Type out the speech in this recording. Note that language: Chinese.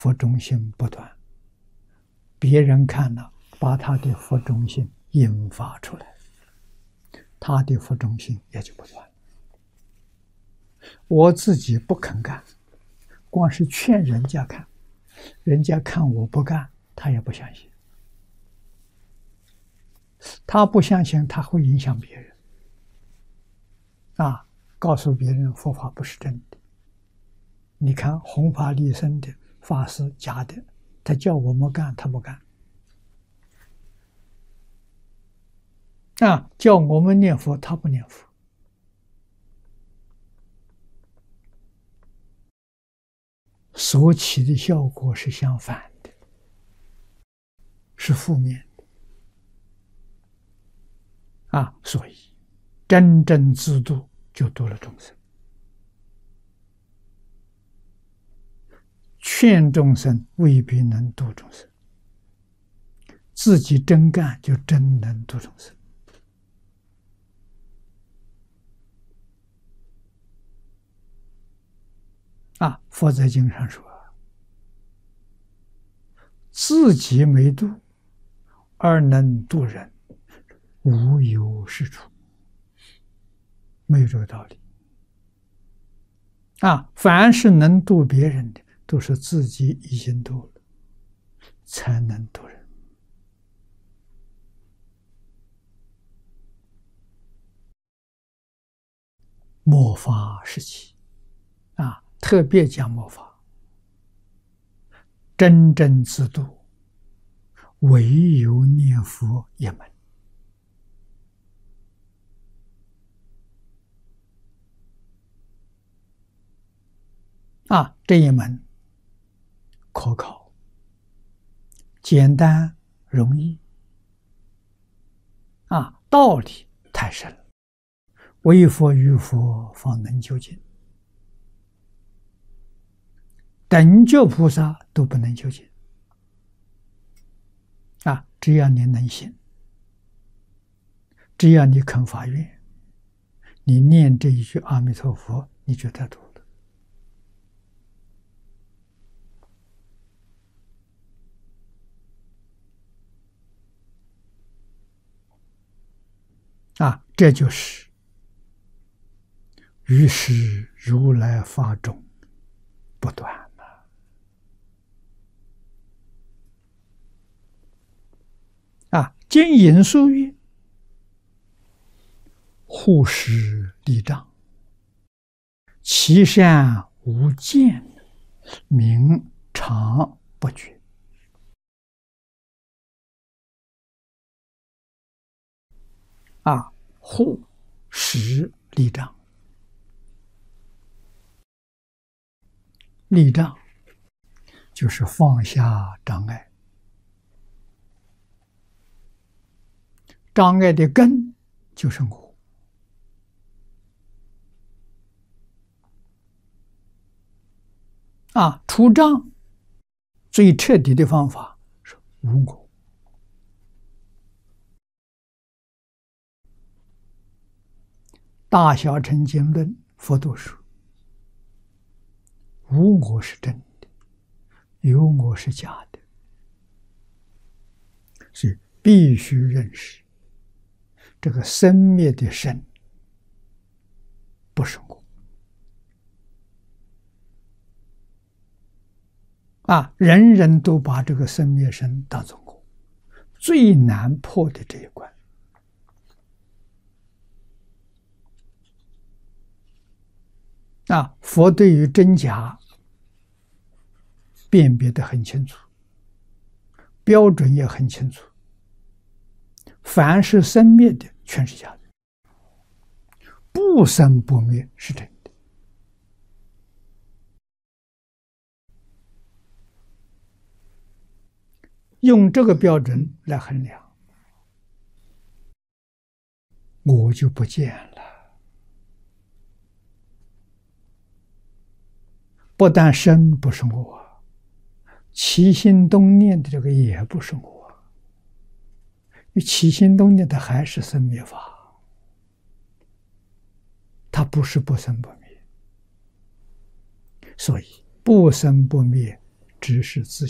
佛中心不断，别人看了，把他的佛中心引发出来，他的佛中心也就不断。我自己不肯干，光是劝人家看，人家看我不干，他也不相信。他不相信，他会影响别人。告诉别人佛法不是真的。你看弘法利生的法师假的，他叫我们干，他不干。叫我们念佛，他不念佛。所起的效果是相反的，是负面的。所以真正自度，就度了众生。劝众生未必能度众生，自己真干就真能度众生。佛在经上说，自己没度，而能度人，无有是处。没有这个道理。凡是能度别人的，都是自己已经度了，才能度人。末法时期，特别讲末法，真正自度，唯有念佛一门。这一门可考，简单容易，道理太深了，为佛与佛方能究竟，等觉菩萨都不能究竟。只要你能信，只要你肯发愿，你念这一句阿弥陀佛，你就得度了。这就是于是如来法中不断了。经引述曰：护持立障，其善无间，名常不绝。护持立障，立障就是放下障碍，障碍的根就是我。除障最彻底的方法是无我。大小乘经论佛都说，无我是真的，有我是假的，所以必须认识这个生灭的身不是我。人人都把这个生灭身当作我，最难破的这一关。佛对于真假辨别得很清楚，标准也很清楚。凡是生灭的，全是假的；不生不灭是真的。用这个标准来衡量，我就不见了。不但身不是我，起心动念的这个也不是我，起心动念的还是生灭法，它不是不生不灭。所以不生不灭只是自